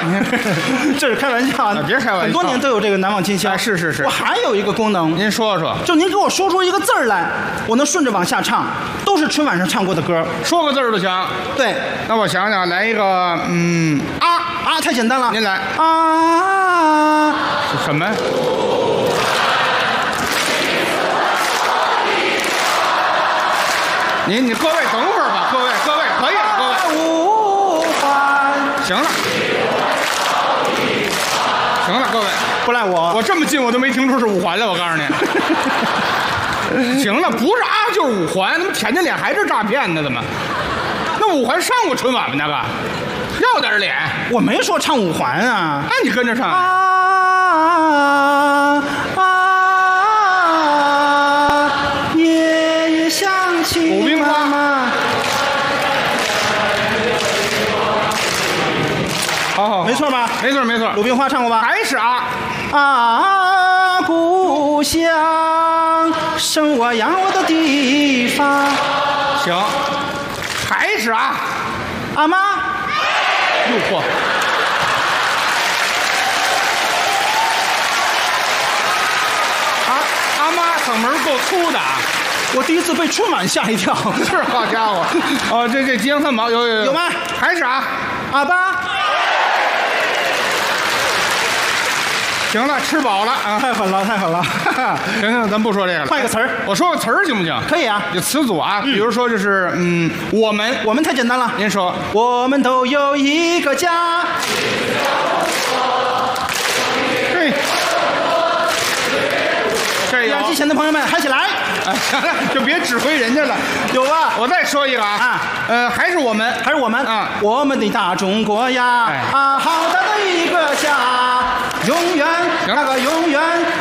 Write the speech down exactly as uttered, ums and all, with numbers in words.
这是开玩笑， 别开玩笑， 很多年都有这个难忘今宵。 是是是， 我还有一个功能， 您说说， 就您给我说出一个字儿来，我能顺着往下唱，都是春晚上唱过的歌， 说个字儿就行。 对， 那我想想，来一个，嗯，啊啊，太简单了， 您来啊， 什么？您你各位等会儿吧，各位各位可以了，各位。 无欢， 行了，行了，各位， 不赖我， 我这么近我都没听出是五环来，我告诉你。行了，不是啊，就是五环，他妈舔着脸还是诈骗呢？怎么？那五环上过春晚吗？那个，要点脸。 我没说唱五环啊。 那你跟着唱。 啊啊！夜夜想起鲁冰花。好好， 没错吧？ 没错没错。 鲁冰花唱过吧？ 还是啊啊，故乡，生我养我的地方。 行，还是啊， 阿妈。 诱惑。啊，阿妈嗓门够粗的啊！ 我第一次被春晚吓一跳。 是，好家伙！哦，这这吉祥三宝有有有吗？ 还是啊， 阿爸。 行了，吃饱了啊！ 太狠了，太狠了！ 行行，咱不说这个了， 换一个词儿。 我说个词儿行不行？ 可以啊。 有词组啊，比如说就是嗯，我们， 我们太简单了。 您说， 我们都有一个家。 对，这有。 机前的朋友们嗨起来！ 哎，就别指挥人家了， 有吧？ 我再说一个啊， 啊呃，还是我们， 还是我们啊， 我们的大中国呀， 哎啊，好大的一个家，永远那个永远